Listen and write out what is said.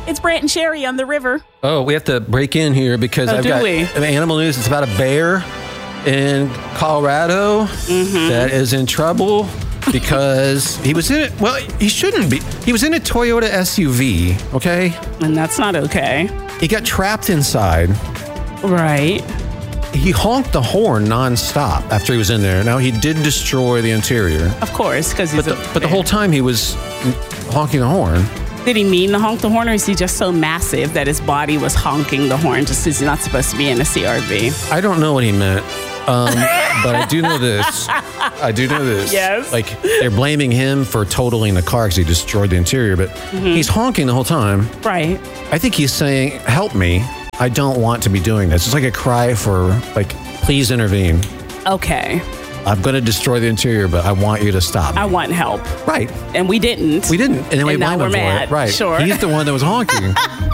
It's Brant and Sherry on the river. Oh, we have to break in here because I've got animal news. It's about a bear in Colorado that is in trouble because he was in it. Well, he shouldn't be. He was in a Toyota SUV, okay? And that's not okay. He got trapped inside. Right. He honked the horn nonstop after he was in there. Now, he did destroy the interior. Of course, because he's But the whole time he was honking the horn. Did he mean to honk the horn, or is he just so massive that his body was honking the horn just because he's not supposed to be in a CRV? I don't know what he meant, but I do know this. Yes. Like, they're blaming him for totaling the car because he destroyed the interior, but he's honking the whole time. Right. I think he's saying, help me. I don't want to be doing this. It's like a cry for, like, please intervene. Okay. I'm going to destroy the interior, but I want you to stop me. I want help. Right. And we didn't. We didn't. And then we blamed him for mad. it. Right. Sure. He's the one that was honking.